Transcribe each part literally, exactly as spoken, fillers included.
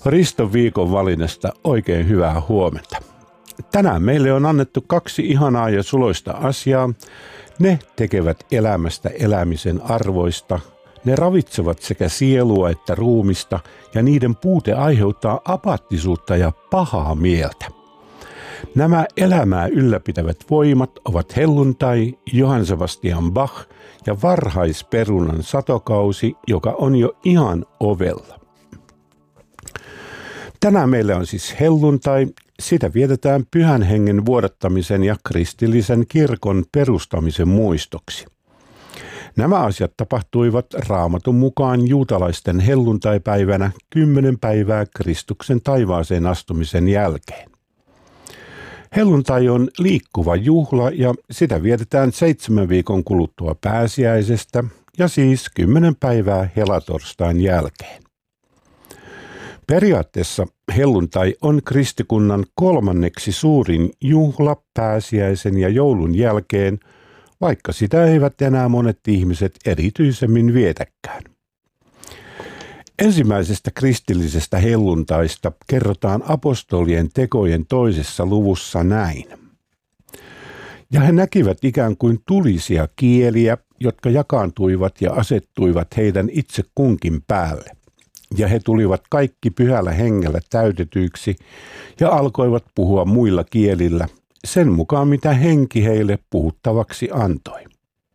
Riston viikon valinnasta oikein hyvää huomenta. Tänään meille on annettu kaksi ihanaa ja suloista asiaa. Ne tekevät elämästä elämisen arvoista. Ne ravitsevat sekä sielua että ruumista ja niiden puute aiheuttaa apaattisuutta ja pahaa mieltä. Nämä elämää ylläpitävät voimat ovat helluntai, Johann Sebastian Bach ja varhaisperunan satokausi, joka on jo ihan ovella. Tänään meillä on siis helluntai. Sitä vietetään Pyhän Hengen vuodattamisen ja kristillisen kirkon perustamisen muistoksi. Nämä asiat tapahtuivat Raamatun mukaan juutalaisten helluntaipäivänä kymmenen päivää Kristuksen taivaaseen astumisen jälkeen. Helluntai on liikkuva juhla ja sitä vietetään seitsemän viikon kuluttua pääsiäisestä ja siis kymmenen päivää helatorstain jälkeen. Periaatteessa helluntai on kristikunnan kolmanneksi suurin juhla pääsiäisen ja joulun jälkeen, vaikka sitä eivät enää monet ihmiset erityisemmin vietäkään. Ensimmäisestä kristillisestä helluntaista kerrotaan apostolien tekojen toisessa luvussa näin. Ja he näkivät ikään kuin tulisia kieliä, jotka jakaantuivat ja asettuivat heidän itse kunkin päälle. Ja he tulivat kaikki pyhällä hengellä täytetyiksi ja alkoivat puhua muilla kielillä, sen mukaan mitä henki heille puhuttavaksi antoi.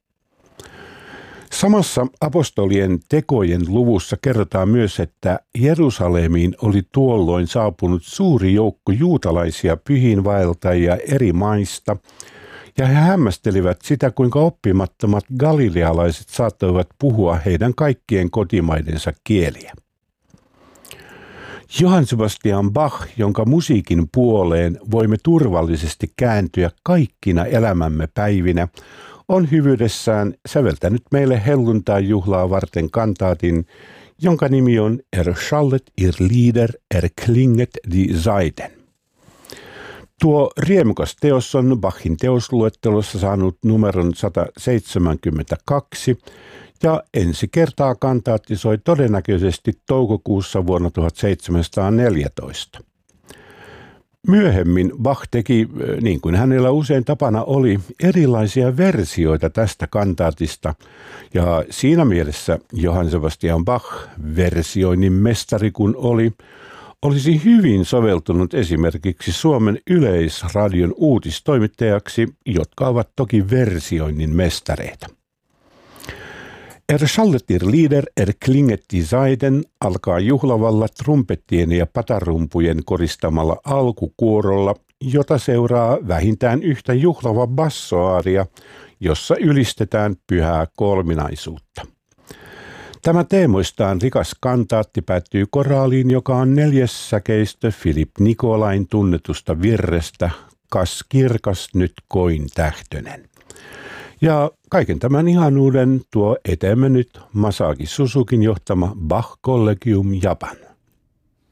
Samassa apostolien tekojen luvussa kerrotaan myös, että Jerusalemiin oli tuolloin saapunut suuri joukko juutalaisia pyhiinvaeltajia eri maista, ja he hämmästelivät sitä, kuinka oppimattomat galilealaiset saattoivat puhua heidän kaikkien kotimaidensa kieliä. Johann Sebastian Bach, jonka musiikin puoleen voimme turvallisesti kääntyä kaikkina elämämme päivinä, on hyvyydessään säveltänyt meille helluntai-juhlaa varten kantaatin, jonka nimi on Erschallet ihr Lieder, erklinget die Saiten. Tuo riemukas teos on Bachin teosluettelossa saanut numeron sata seitsemänkymmentäkaksi ja ensi kertaa kantaatti soi todennäköisesti toukokuussa vuonna tuhatseitsemänsataaneljätoista. Myöhemmin Bach teki, niin kuin hänellä usein tapana oli, erilaisia versioita tästä kantaatista, ja siinä mielessä Johann Sebastian Bach, versioinnin mestari kun oli, olisi hyvin soveltunut esimerkiksi Suomen Yleisradion uutistoimittajaksi, jotka ovat toki versioinnin mestareita. Erschallet ihr Lieder, erklinget die Saiten alkaa juhlavalla trumpettien ja patarumpujen koristamalla alkukuorolla, jota seuraa vähintään yhtä juhlava bassoaaria, jossa ylistetään pyhää kolminaisuutta. Tämä teemoistaan rikas kantaatti päättyy koraaliin, joka on neljäs säkeistö Philipp Nicolain tunnetusta virrestä Kas kirkas nyt koin tähtönen. Ja kaiken tämän ihanuuden tuo eteemme nyt Masaki Suzukin johtama Bach Collegium Japan.